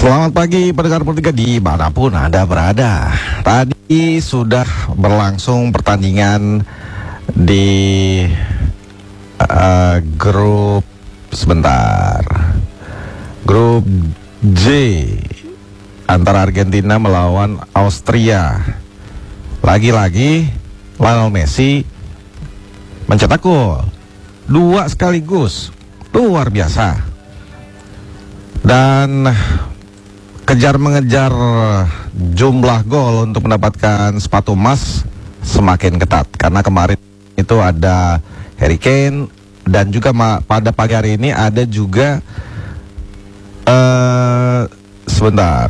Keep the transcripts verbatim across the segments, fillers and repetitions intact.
Selamat pagi pendengar Pertiga dimanapun Anda berada. Tadi sudah berlangsung pertandingan di uh, grup sebentar grup J antara Argentina melawan Austria. Lagi-lagi Lionel Messi mencetak gol dua sekaligus, luar biasa. Dan kejar mengejar jumlah gol untuk mendapatkan sepatu emas semakin ketat, karena kemarin itu ada Harry Kane dan juga pada pagi hari ini ada juga uh, sebentar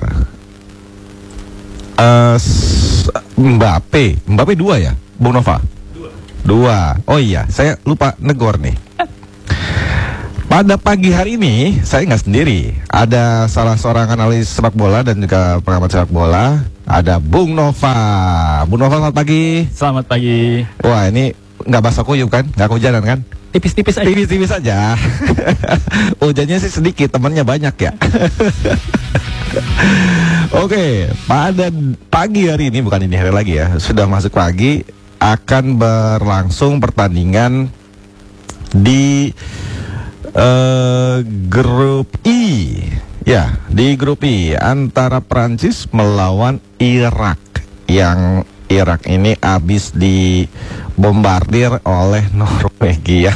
uh, Mbappe Mbappe dua ya, Bung Nova? Dua. Dua. Oh iya, saya lupa negor nih. Pada pagi hari ini saya nggak sendiri, ada salah seorang analis sepak bola dan juga pengamat sepak bola, ada Bung Nova. Bung Nova, selamat pagi. Selamat pagi. Wah, ini nggak basah kuyup kan? Nggak kehujanan kan? Tipis-tipis aja. Tipis-tipis aja. Hujannya sih sedikit, temannya banyak ya. Oke, pada pagi hari ini, bukan ini hari lagi ya, sudah masuk pagi, akan berlangsung pertandingan di Uh, grup I, ya, di grup I antara Prancis melawan Irak, yang Irak ini habis dibombardir oleh Norwegia.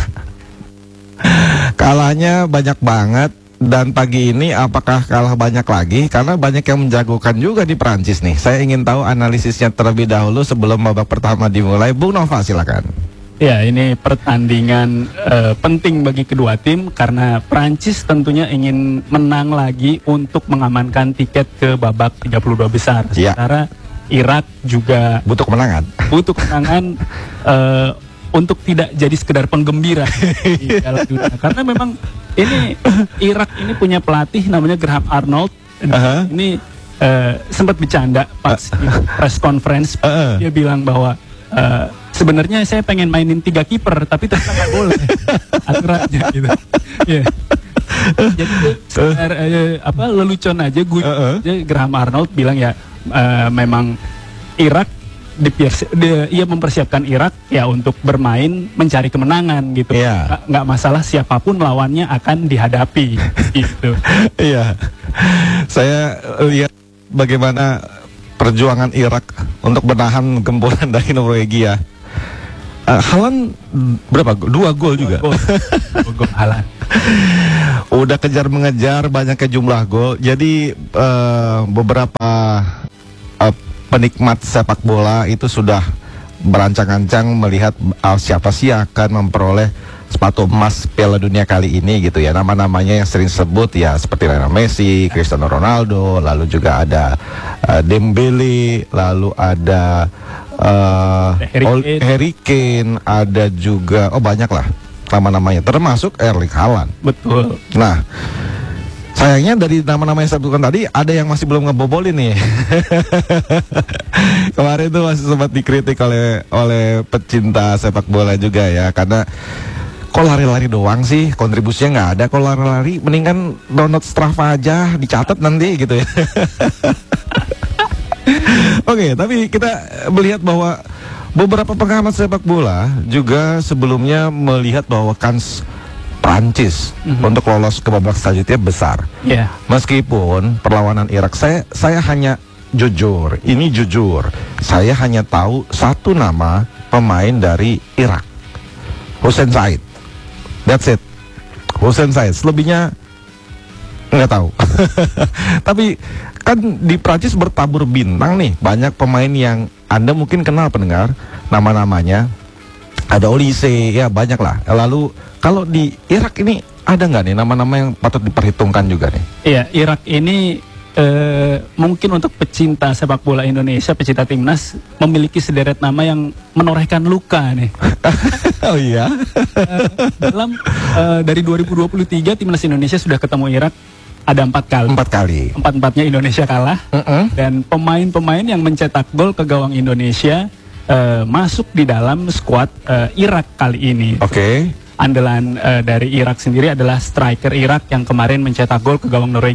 Kalahnya banyak banget, dan pagi ini apakah kalah banyak lagi? Karena banyak yang menjagokan juga di Prancis nih. Saya ingin tahu analisisnya terlebih dahulu sebelum babak pertama dimulai. Bung Nova, silakan. Ya, ini pertandingan uh, penting bagi kedua tim karena Prancis tentunya ingin menang lagi untuk mengamankan tiket ke babak tiga puluh dua besar. Ya. Sementara Irak juga butuh kemenangan. Butuh kemenangan uh, untuk tidak jadi sekedar penggembira di Piala Dunia. Karena memang ini Irak ini punya pelatih namanya Graham Arnold. Uh-huh. Ini uh, sempat bercanda pas uh. di press conference. Uh-uh. Dia bilang bahwa Uh, sebenarnya saya pengen mainin tiga kiper, tapi ternyata nggak boleh aturannya gitu. Yeah. Jadi sekedar uh, apa lelucon aja, gue uh -uh. Graham Arnold bilang ya uh, memang Irak dipias, di, ia mempersiapkan Irak ya untuk bermain mencari kemenangan gitu. Yeah. Nggak masalah siapapun lawannya akan dihadapi gitu. Iya. Saya lihat bagaimana perjuangan Irak untuk menahan gempuran dari Norwegia. Uh, Haaland berapa? Dua gol juga. Dua gol Haaland. Udah kejar mengejar banyaknya jumlah gol. Jadi uh, beberapa uh, penikmat sepak bola itu sudah berancang-ancang melihat uh, siapa sih yang akan memperoleh sepatu emas Piala Dunia kali ini gitu ya. Nama-namanya yang sering sebut ya seperti Lionel Messi, Cristiano Ronaldo, lalu juga ada uh, Dembele, lalu ada uh, Harry Kane. Harry Kane, ada juga oh banyak lah nama-namanya, termasuk Erling Haaland. Betul. Nah, sayangnya dari nama-nama yang saya sebutkan tadi ada yang masih belum ngebobolin nih. Kemarin itu masih sempat dikritik oleh oleh pecinta sepak bola juga ya, karena kok lari-lari doang sih, kontribusinya nggak ada. Kalau lari-lari mendingan download Strava aja, dicatat nanti gitu ya. Oke, okay, tapi kita melihat bahwa beberapa pengamat sepak bola juga sebelumnya melihat bahwa kans Prancis mm-hmm. untuk lolos ke babak selanjutnya besar. Yeah. Meskipun perlawanan Irak, saya saya hanya jujur, ini jujur, saya hanya tahu satu nama pemain dari Irak, Hussein Said. That's it, Hussein Said. Selebihnya nggak tahu. Tapi kan di Prancis bertabur bintang nih, banyak pemain yang Anda mungkin kenal pendengar, nama-namanya. Ada Olise, ya banyak lah. Lalu kalau di Irak ini ada nggak nih nama-nama yang patut diperhitungkan juga nih? Iya, Irak ini eh, mungkin untuk pecinta sepak bola Indonesia, pecinta timnas memiliki sederet nama yang menorehkan luka nih. Oh iya. eh, dalam eh, dari dua ribu dua puluh tiga timnas Indonesia sudah ketemu Irak ada empat kali. Empat kali. Empat-empatnya Indonesia kalah. Uh-uh. Dan pemain-pemain yang mencetak gol ke gawang Indonesia uh, masuk di dalam skuad uh, Irak kali ini. Oke. Okay. Andalan uh, dari Irak sendiri adalah striker Irak yang kemarin mencetak gol ke gawang Norwegia,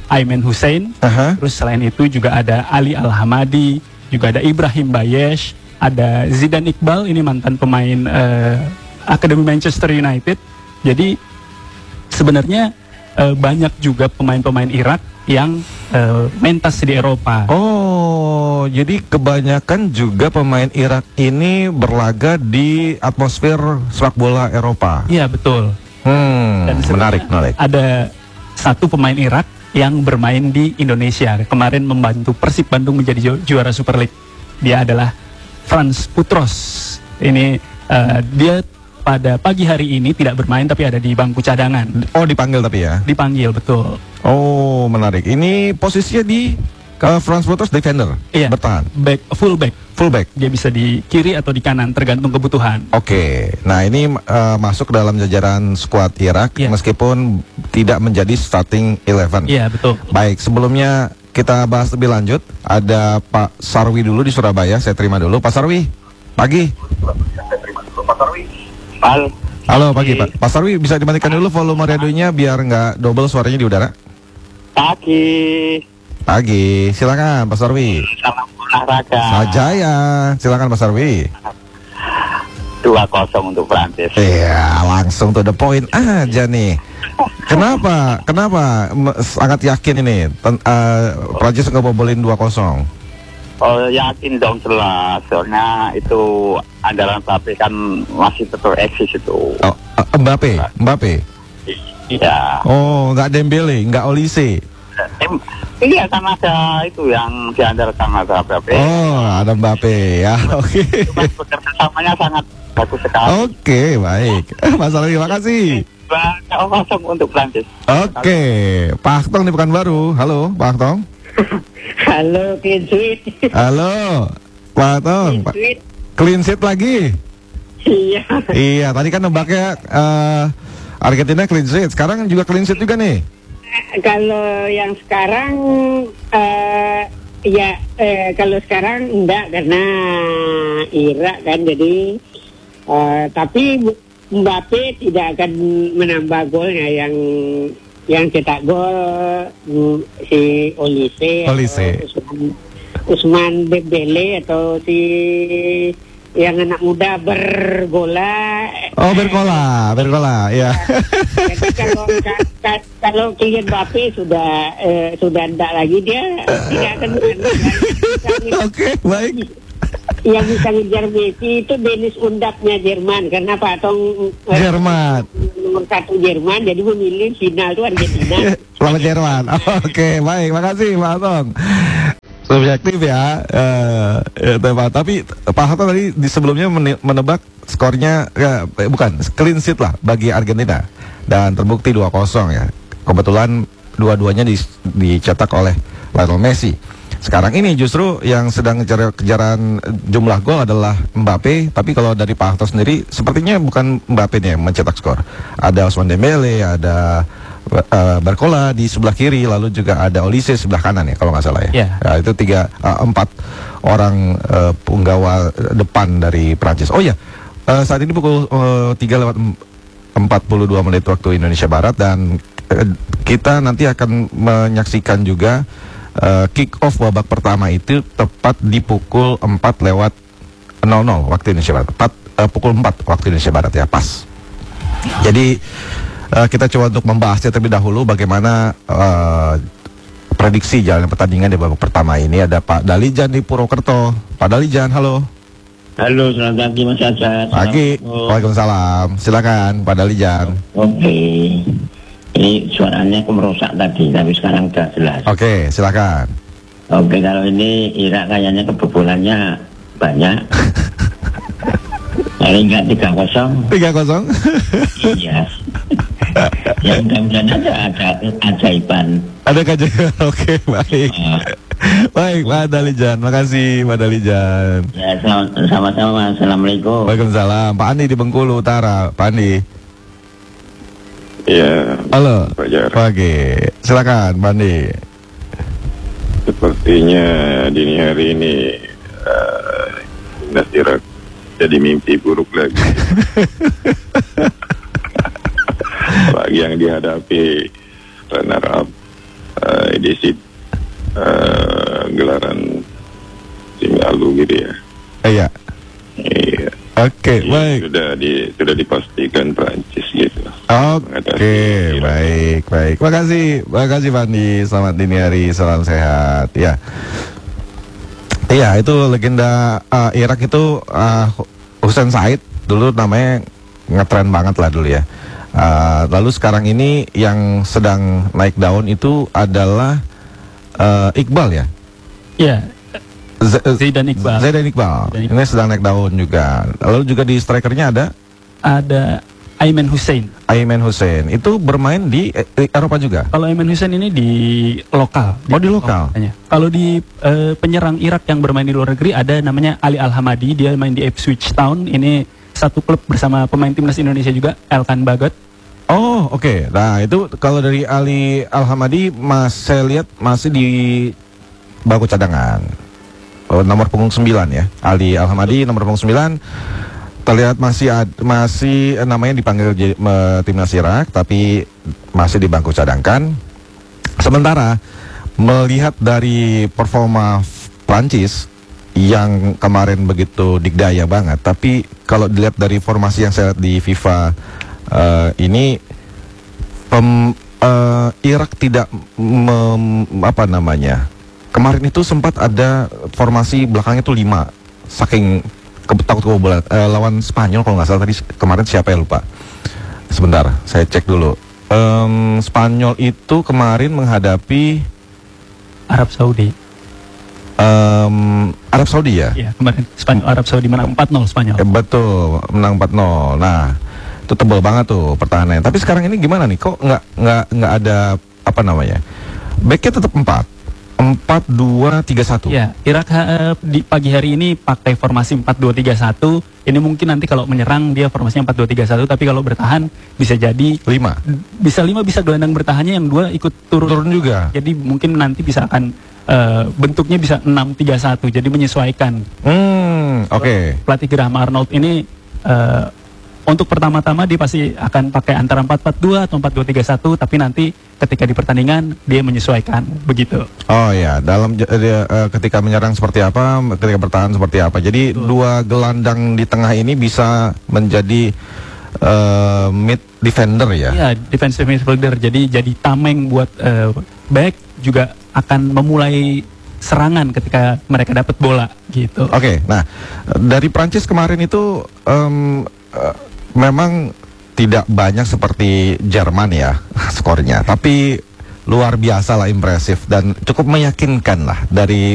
Ayman Hussein. Aha. Terus selain itu juga ada Ali Al-Hamadi, juga ada Ibrahim Bayesh, ada Zidane Iqbal, ini mantan pemain uh, Akademi Manchester United. Jadi sebenarnya uh, banyak juga pemain-pemain Irak yang uh, mentas di Eropa. Oh, jadi kebanyakan juga pemain Irak ini berlaga di atmosfer sepak bola Eropa. Iya, betul. Hmm, Dan menarik, menarik. Ada satu pemain Irak yang bermain di Indonesia. Kemarin membantu Persib Bandung menjadi ju- juara Super League. Dia adalah Frans Putros. Ini uh, dia pada pagi hari ini tidak bermain tapi ada di bangku cadangan. Oh, dipanggil tapi ya? Dipanggil, betul. Oh, menarik. Ini posisinya di uh, Frans Putros defender, Iya. bertahan, Back, full back. full back. Dia bisa di kiri atau di kanan tergantung kebutuhan. Oke, nah ini uh, masuk dalam jajaran skuad Irak Iya. meskipun tidak menjadi starting eleven. Iya, betul. Baik, sebelumnya kita bahas lebih lanjut. Ada Pak Sarwi dulu di Surabaya, saya terima dulu. Pak Sarwi, pagi. Halo. Halo, pagi Pak. Pak Sarwi bisa dimatikan dulu volume radionya biar nggak double suaranya di udara. Pagi. Pagi, silakan Pak Sarwi. Salam olahraga. Sajaya, silakan Pak Sarwi. dua kosong untuk Prancis. Iya, langsung to the point aja nih. Kenapa? Kenapa M- sangat yakin ini ten- uh, Prancis ngebobolin dua kosong? Oh, yakin dong jelas. Soalnya itu andalan Mbappe kan masih tetap eksis itu. Oh, uh, Mbappe, Mbappe. Iya. Oh, nggak Dembele, nggak Olise. Eh, iya kan ada itu yang diandalkan ada Mbappe. Oh, ada Mbappe ya. Oke. Cuma kerjasamanya sangat bagus sekali. Oke, baik. Mas Sarwi, terima kasih. dua kosong untuk Prancis. Oke, Pak Aktong di Pekanbaru. Halo, Pak Aktong. Halo, clean sweet. Halo, Pak Aktong. Clean sweet. Clean sheet lagi. Iya. Iya, tadi kan nebaknya eh, Argentina clean sheet. Sekarang juga clean sheet juga nih. Kalau yang sekarang, eh ya eh, kalau sekarang enggak karena Irak kan jadi. eh, tapi Mbappe tidak akan menambah golnya yang yang cetak gol mm, si Olise, Olise. atau Usman, Usman Dembele atau si yang anak muda bergola. Oh, berkola, berkola, ya. Jadi kalau ka- ka- kalau Kylian Mbappe sudah eh, sudah tidak lagi dia tidak akan Oke, baik. yang bisa ngejar Messi itu Dennis Undapnya Jerman karena Pak Tong eh, Jerman. nomor satu Jerman jadi memilih final itu Argentina. Selamat Jerman. Oke, baik, makasih Pak Atong. Subjektif ya, eh, eh, Pak. Tapi Pak Atong tadi di sebelumnya mene- menebak skornya, ya, eh, bukan, clean sheet lah bagi Argentina. Dan terbukti dua kosong ya. Kebetulan dua-duanya di- dicetak oleh Lionel Messi. Sekarang ini justru yang sedang ngejar kejaran jumlah gol adalah Mbappe. Tapi kalau dari Pak Harto sendiri, sepertinya bukan Mbappe nih yang mencetak skor. Ada Ousmane Dembele, ada uh, Barcola di sebelah kiri, lalu juga ada Olise sebelah kanan ya kalau nggak salah ya. Yeah. Nah, itu tiga, uh, empat orang uh, punggawa depan dari Prancis. Oh ya, uh, saat ini pukul uh, tiga lewat empat puluh dua menit waktu Indonesia Barat dan uh, kita nanti akan menyaksikan juga Uh, kick off babak pertama itu tepat di pukul empat lewat nol nol waktu Indonesia Barat. Tepat uh, pukul empat waktu Indonesia Barat ya, pas. Jadi uh, kita coba untuk membahasnya terlebih dahulu bagaimana uh, prediksi jalannya pertandingan di babak pertama ini. Ada Pak Dalijan di Purwokerto. Pak Dalijan, halo. Halo, selamat pagi Mas Cacat. Pagi. Waalaikumsalam. Silakan Pak Dalijan. Oke. Ini suaranya aku merusak tadi, tapi sekarang udah jelas. Oke, silakan. Oke, kalau ini Irak kayaknya kebobolannya banyak. Paling enggak tiga kosong. tiga kosong. Iya. Ya mudah-mudahan ada ada ajaiban. Ada kajian. Oke, baik. Uh, Baik, Pak Dalijan. Makasih Pak Dalijan. ya sama- sama-sama. Assalamualaikum. Waalaikumsalam. Pak Andi di Bengkulu Utara. Pak Andi. Ya, Halo. Pak Jar. Pagi. Silakan, Pak Andi. Sepertinya dini hari ini uh, Timnas Irak jadi mimpi buruk lagi. Apalagi yang dihadapi runner up uh, edisi uh, gelaran musim lalu gitu ya. Iya. Iya. Oke, Iya, baik. Sudah di sudah dipastikan Prancis gitu. Oke, Mengatasi Irak. baik, baik. Makasih, makasih Fandi. Selamat dini hari, salam sehat. Ya, iya itu legenda uh, Irak itu uh, Hussein Said dulu namanya ngetren banget lah dulu ya. Uh, lalu sekarang ini yang sedang naik daun itu adalah uh, Iqbal ya. Ya, Z- Zaidan Iqbal. Zaidan Iqbal. Zaidan Ini sedang naik daun juga. Lalu juga di strikernya ada Ada Aiman Hussein. Aiman Hussein. Itu bermain di eh, Eropa juga. Kalau Aiman Hussein ini di lokal. Oh, di lokal. Katanya. Kalau di eh, penyerang Irak yang bermain di luar negeri ada namanya Ali Al-Hamadi, dia main di Ipswich Town. Ini satu klub bersama pemain timnas Indonesia juga, Elkan Bagot. Oh, oke. Nah, itu kalau dari Ali Al-Hamadi mas saya lihat masih di bangku cadangan. Oh, nomor punggung sembilan ya. Ali Al-Hamadi nomor punggung sembilan. Terlihat masih ad, masih eh, namanya dipanggil j- me, timnas Irak tapi masih di bangku cadangkan. Sementara melihat dari performa F- Prancis yang kemarin begitu dikdaya banget, tapi kalau dilihat dari formasi yang saya lihat di FIFA eh, ini pem, eh, Irak tidak mem, apa namanya? Kemarin itu sempat ada formasi belakangnya tuh lima, saking ke, takut kebobolan eh, lawan Spanyol kalau nggak salah tadi kemarin siapa ya lupa. Sebentar, saya cek dulu. Em, Spanyol itu kemarin menghadapi Arab Saudi. em, Arab Saudi ya. Iya, kemarin Spanyol Arab Saudi menang empat nol Spanyol. Eh, betul, menang empat nol. Nah, itu tebal banget tuh pertahanannya. Tapi sekarang ini gimana nih? Kok nggak nggak nggak ada apa namanya? Backnya tetap empat. empat dua tiga satu. Ya, Irak eh, di pagi hari ini pakai formasi empat dua tiga satu. Ini mungkin nanti kalau menyerang dia formasinya empat dua tiga satu, tapi kalau bertahan bisa jadi lima. bisa lima, bisa gelandang bertahannya yang dua ikut turun. Turun juga. Jadi mungkin nanti bisa akan eh, bentuknya bisa enam tiga satu. Jadi menyesuaikan. Hmm, oke. Pelatih Graham Arnold ini eh, untuk pertama-tama dia pasti akan pakai antara empat empat dua atau empat dua tiga satu, tapi nanti ketika di pertandingan dia menyesuaikan begitu. Oh ya, dalam j- dia, eh, ketika menyerang seperti apa, ketika bertahan seperti apa. Jadi Betul. dua gelandang di tengah ini bisa menjadi eh, mid defender ya. Iya, defensive midfielder. Jadi jadi tameng buat eh, back, juga akan memulai serangan ketika mereka dapat bola gitu. Oke, nah dari Prancis kemarin itu em, eh, memang tidak banyak seperti Jerman ya skornya, tapi luar biasa lah, impresif dan cukup meyakinkan lah dari